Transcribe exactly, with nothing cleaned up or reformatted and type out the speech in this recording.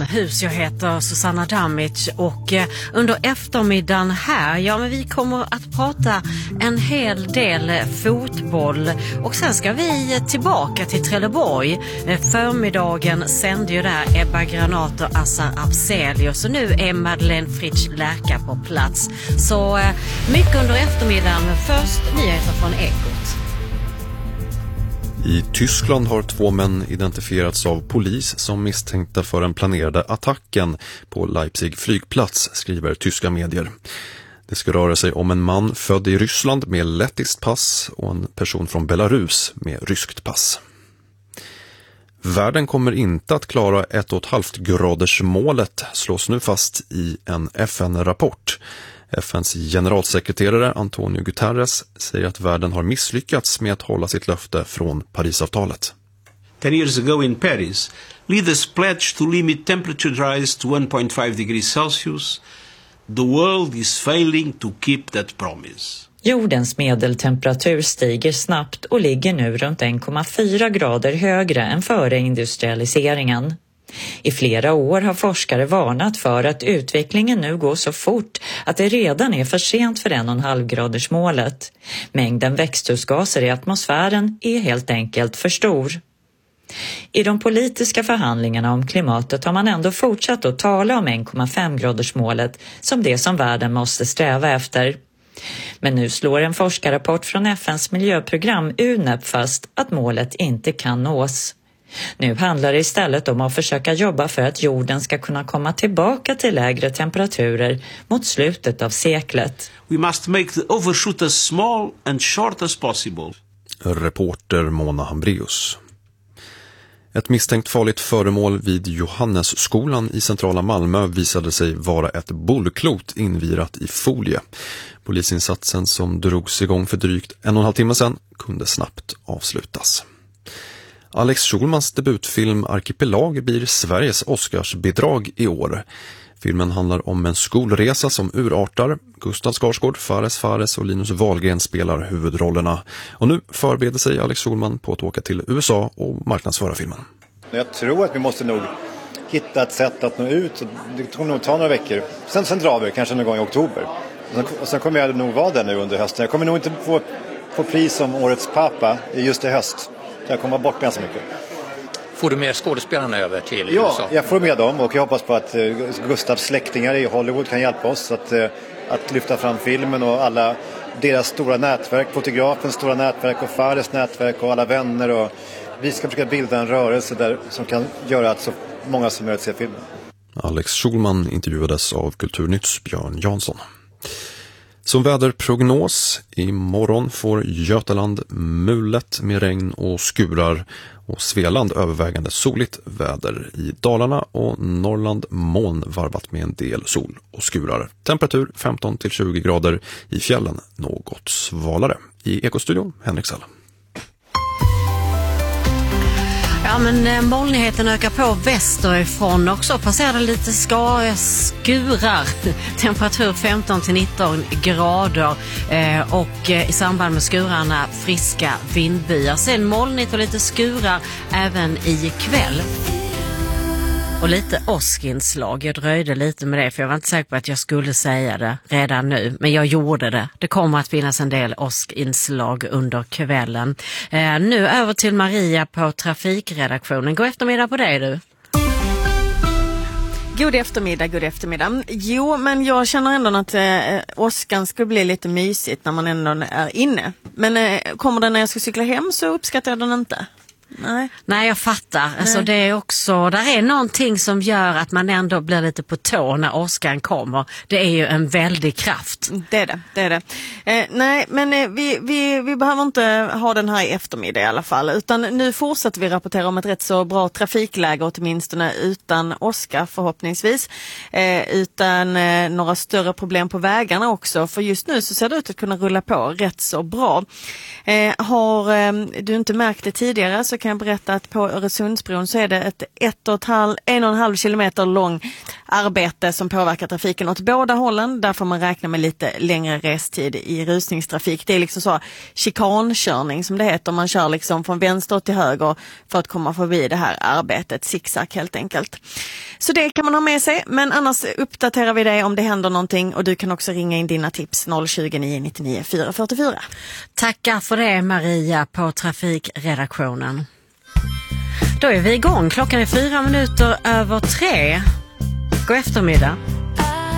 hus. Jag heter Susanna Damic och under eftermiddagen här, ja men vi kommer att prata en hel del fotboll och sen ska vi tillbaka till Trelleborg. Förmiddagen sände ju där Ebba Granat och Assar Abzelius och nu är Madeleine Fritsch Lärka på plats. Så mycket under eftermiddagen, men först nyheter från Ekot. I Tyskland har två män identifierats av polis som misstänkta för den planerade attacken på Leipzig flygplats, skriver tyska medier. Det ska röra sig om en man född i Ryssland med lettiskt pass och en person från Belarus med ryskt pass. Världen kommer inte att klara ett och ett halvt graders målet, slås nu fast i en F N-rapport. F N:s generalsekreterare Antonio Guterres säger att världen har misslyckats med att hålla sitt löfte från Parisavtalet. Ten years ago in Paris, leaders pledged to limit temperature rise to one point five degrees Celsius. The world is failing to keep that promise. Jordens medeltemperatur stiger snabbt och ligger nu runt en komma fyra grader högre än före industrialiseringen. I flera år har forskare varnat för att utvecklingen nu går så fort att det redan är för sent för en och en halv graders målet. Mängden växthusgaser i atmosfären är helt enkelt för stor. I de politiska förhandlingarna om klimatet har man ändå fortsatt att tala om en komma fem graders målet som det som världen måste sträva efter. Men nu slår en forskarrapport från F N:s miljöprogram U N E P fast att målet inte kan nås. Nu handlar det istället om att försöka jobba för att jorden ska kunna komma tillbaka till lägre temperaturer mot slutet av seklet. We must make the overshoot as small and short as possible. Reporter Mona Hambreus. Ett misstänkt farligt föremål vid Johannesskolan i centrala Malmö visade sig vara ett bollklot invirat i folie. Polisinsatsen som drogs igång för drygt en och en halv timme sedan kunde snabbt avslutas. Alex Schulmans debutfilm Arkipelag blir Sveriges Oscarsbidrag i år. Filmen handlar om en skolresa som urartar. Gustav Skarsgård, Fares Fares och Linus Wahlgren spelar huvudrollerna. Och nu förbereder sig Alex Schulman på att åka till U S A och marknadsföra filmen. Jag tror att vi måste nog hitta ett sätt att nå ut. Det kommer nog ta några veckor. Sen, sen drar vi, kanske någon gång i oktober. Och sen, och sen kommer jag nog vara där nu under hösten. Jag kommer nog inte få, få pris som årets pappa just i höst. Jag kommer bort ganska mycket. Får du med skådespelarna över till ja, U S A? Ja, jag får med dem och jag hoppas på att uh, Gustavs släktingar i Hollywood kan hjälpa oss att, uh, att lyfta fram filmen och alla deras stora nätverk, fotografens stora nätverk och Fares nätverk och alla vänner. Och vi ska försöka bilda en rörelse där som kan göra att så många som möjligt ser filmen. Alex Schulman intervjuades av Kulturnytts Björn Jansson. Som väderprognos, imorgon får Götaland mulet med regn och skurar och Svealand övervägande soligt väder. I Dalarna och Norrland moln varvat med en del sol och skurar. Temperatur femton till tjugo grader, i fjällen något svalare. I Ekostudion, Henrik Sall. Ja, men molnigheten ökar på västerifrån också. Passerar lite ska, skurar. Temperatur femton till nitton grader. Eh, och eh, i samband med skurarna friska vindbyar. Sen molnigt och lite skurar även i kväll. Och lite åskinslag. Jag dröjde lite med det för jag var inte säker på att jag skulle säga det redan nu. Men jag gjorde det. Det kommer att finnas en del åskinslag under kvällen. Eh, nu över till Maria på trafikredaktionen. God eftermiddag på dig du. God eftermiddag, god eftermiddag. Jo, men jag känner ändå att eh, åskan skulle bli lite mysigt när man ändå är inne. Men eh, kommer den när jag ska cykla hem så uppskattar jag den inte. Nej. Nej, jag fattar. Alltså, det är också, där är någonting som gör att man ändå blir lite på tå när åskan kommer. Det är ju en väldig kraft. Det är det, det är det. Eh, nej, men eh, vi, vi, vi behöver inte ha den här i eftermiddag i alla fall. Utan nu fortsätter vi rapportera om ett rätt så bra trafikläge åtminstone utan åska förhoppningsvis. Eh, utan eh, några större problem på vägarna också. För just nu så ser det ut att kunna rulla på rätt så bra. Eh, har eh, du inte märkt det tidigare så kan jag berätta att på Öresundsbron så är det ett ett och ett halv, en och en halv kilometer lång arbete som påverkar trafiken åt båda hållen. Där får man räkna med lite längre restid i rusningstrafik. Det är liksom så chikankörning som det heter. Man kör liksom från vänster till höger för att komma förbi det här arbetet. Zigzag helt enkelt. Så det kan man ha med sig. Men annars uppdaterar vi dig om det händer någonting. Och du kan också ringa in dina tips noll tjugo, nio nittionio, fyra fyrtiofyra. Tackar för det Maria på trafikredaktionen. Då är vi igång. Klockan är fyra minuter över tre. God eftermiddag.